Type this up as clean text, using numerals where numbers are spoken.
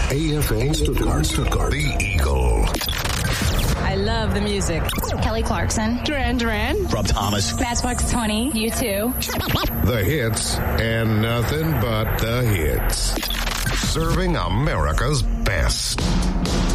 AFA Stuttgart. The Eagle. I love the music. Kelly Clarkson. Duran Duran. Rob Thomas. Matchbox 20. U2. The hits and nothing but the hits. Serving America's best.